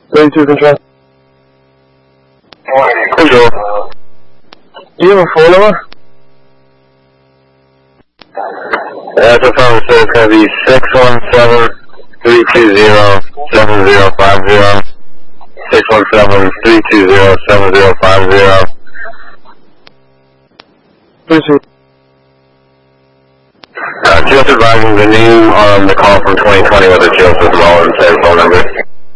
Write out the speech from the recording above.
32 control. Control. Do you have a phone number? That's the phone, so it's going to be 617-320-7050. 617-320-7050. Appreciate it. Just advising the name on the call from 2020 was a Joseph Mullins phone number.